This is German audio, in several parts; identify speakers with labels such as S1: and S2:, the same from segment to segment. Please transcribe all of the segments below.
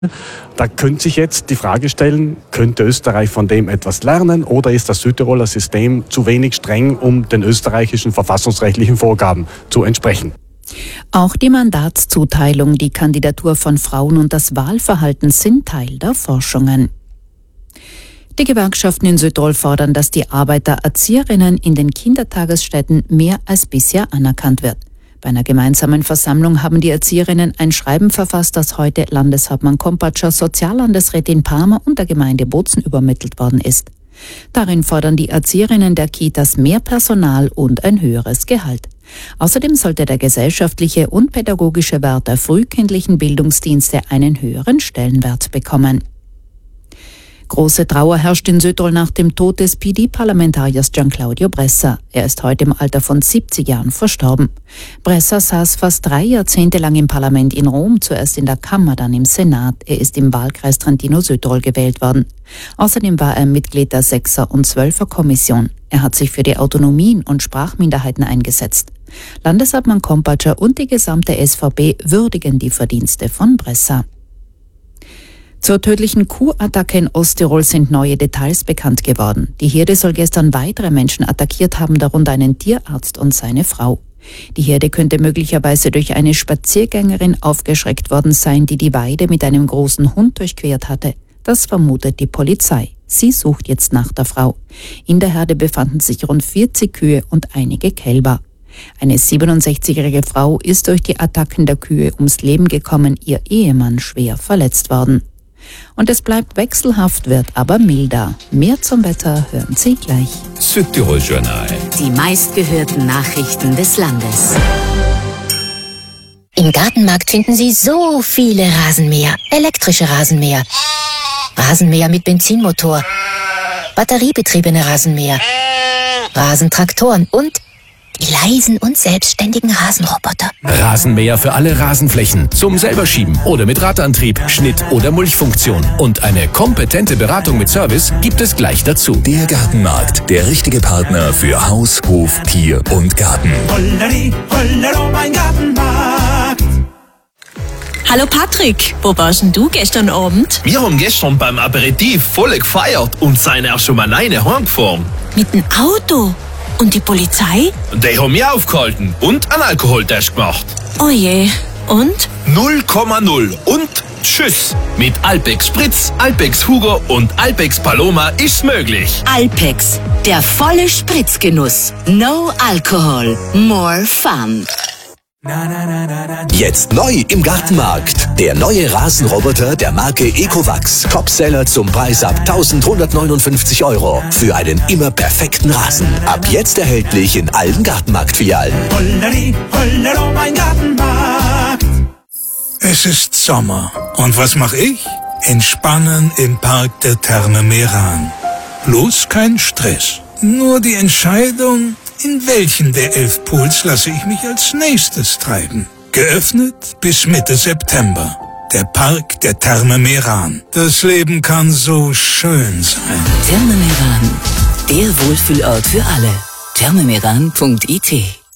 S1: Da könnte sich jetzt die Frage stellen, könnte Österreich von dem etwas lernen oder ist das Südtiroler System zu wenig streng, um den österreichischen verfassungsrechtlichen Vorgaben zu entsprechen?
S2: Auch die Mandatszuteilung, die Kandidatur von Frauen und das Wahlverhalten sind Teil der Forschungen. Die Gewerkschaften in Südtirol fordern, dass die Arbeit der Erzieherinnen in den Kindertagesstätten mehr als bisher anerkannt wird. Bei einer gemeinsamen Versammlung haben die Erzieherinnen ein Schreiben verfasst, das heute Landeshauptmann Kompatscher, Soziallandesrätin Palmer und der Gemeinde Bozen übermittelt worden ist. Darin fordern die Erzieherinnen der Kitas mehr Personal und ein höheres Gehalt. Außerdem sollte der gesellschaftliche und pädagogische Wert der frühkindlichen Bildungsdienste einen höheren Stellenwert bekommen. Große Trauer herrscht in Südtirol nach dem Tod des PD-Parlamentariers Gianclaudio Bressa. Er ist heute im Alter von 70 Jahren verstorben. Bressa saß fast 3 Jahrzehnte lang im Parlament in Rom, zuerst in der Kammer, dann im Senat. Er ist im Wahlkreis Trentino-Südtirol gewählt worden. Außerdem war er Mitglied der 6er und 12er Kommission. Er hat sich für die Autonomien und Sprachminderheiten eingesetzt. Landeshauptmann Kompatscher und die gesamte SVP würdigen die Verdienste von Bressa. Zur tödlichen Kuhattacke in Osttirol sind neue Details bekannt geworden. Die Herde soll gestern weitere Menschen attackiert haben, darunter einen Tierarzt und seine Frau. Die Herde könnte möglicherweise durch eine Spaziergängerin aufgeschreckt worden sein, die die Weide mit einem großen Hund durchquert hatte. Das vermutet die Polizei. Sie sucht jetzt nach der Frau. In der Herde befanden sich rund 40 Kühe und einige Kälber. Eine 67-jährige Frau ist durch die Attacken der Kühe ums Leben gekommen, ihr Ehemann schwer verletzt worden. Und es bleibt wechselhaft, wird aber milder. Mehr zum Wetter hören Sie gleich.
S3: Südtirol Journal.
S4: Die meistgehörten Nachrichten des Landes.
S5: Im Gartenmarkt finden Sie so viele Rasenmäher. Elektrische Rasenmäher. Rasenmäher mit Benzinmotor. Batteriebetriebene Rasenmäher. Rasentraktoren und die leisen und selbstständigen Rasenroboter.
S3: Rasenmäher für alle Rasenflächen. Zum selberschieben oder mit Radantrieb, Schnitt- oder Mulchfunktion. Und eine kompetente Beratung mit Service gibt es gleich dazu.
S6: Der Gartenmarkt, der richtige Partner für Haus, Hof, Tier und Garten.
S7: Holleri, Hollero, mein Gartenmarkt.
S8: Hallo Patrick, wo warst denn du gestern Abend?
S9: Wir haben gestern beim Aperitif voll gefeiert und sind auch schon mal alleine heimgefahren.
S8: Mit dem Auto? Und die Polizei?
S9: Die haben mich aufgehalten und einen Alkoholtest gemacht.
S8: Oh je, und?
S9: 0,0 und tschüss. Mit Alpex Spritz, Alpex Hugo und Alpex Paloma ist's möglich.
S4: Alpex, der volle Spritzgenuss. No Alcohol, more fun.
S6: Jetzt neu im Gartenmarkt. Der neue Rasenroboter der Marke Ecovacs. Topseller zum Preis ab 1.159 € für einen immer perfekten Rasen. Ab jetzt erhältlich in allen Gartenmarktfilialen.
S7: Holleri, Hollero, mein Gartenmarkt.
S10: Es ist Sommer. Und was mache ich? Entspannen im Park der Therme Meran. Bloß kein Stress. Nur die Entscheidung, in welchen der 11 Pools lasse ich mich als nächstes treiben. Geöffnet bis Mitte September. Der Park der Therme Meran. Das Leben kann so schön sein.
S4: Therme Meran, der Wohlfühlort für alle. thermemeran.it.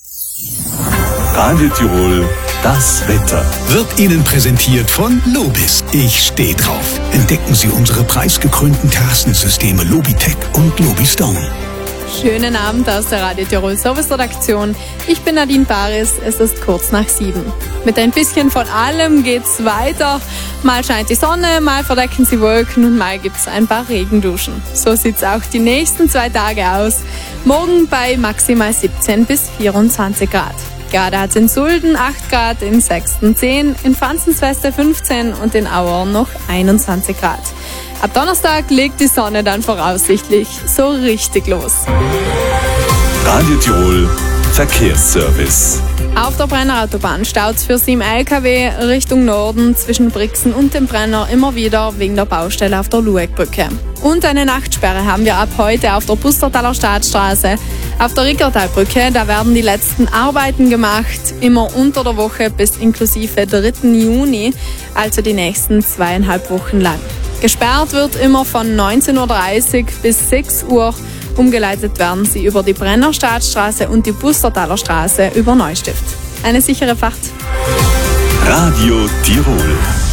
S6: Radio Tirol, das Wetter.
S3: Wird Ihnen präsentiert von Lobis. Ich stehe drauf. Entdecken Sie unsere preisgekrönten Terrassensysteme Lobitech und Lobistone.
S11: Schönen Abend aus der Radio Tirol Service-Redaktion. Ich bin Nadine Paris, es ist kurz nach 7. Mit ein bisschen von allem geht's weiter. Mal scheint die Sonne, mal verdecken sie Wolken und mal gibt's ein paar Regenduschen. So sieht's auch die nächsten 2 Tage aus. Morgen bei maximal 17 bis 24 Grad. Gerade hat's in Sulden 8 Grad, in Sexten 10, in Franzensweste 15 und in Auer noch 21 Grad. Ab Donnerstag legt die Sonne dann voraussichtlich so richtig los.
S6: Radio Tirol, Verkehrsservice.
S11: Auf der Brennerautobahn staut's für 7 LKW Richtung Norden zwischen Brixen und dem Brenner immer wieder wegen der Baustelle auf der Lueckbrücke. Und eine Nachtsperre haben wir ab heute auf der Pustertaler Staatsstraße. Auf der Rickertalbrücke, da werden die letzten Arbeiten gemacht, immer unter der Woche bis inklusive 3. Juni, also die nächsten 2,5 Wochen lang. Gesperrt wird immer von 19.30 Uhr bis 6 Uhr. Umgeleitet werden sie über die Brenner Staatsstraße und die Pustertaler Straße über Neustift. Eine sichere Fahrt.
S6: Radio Tirol.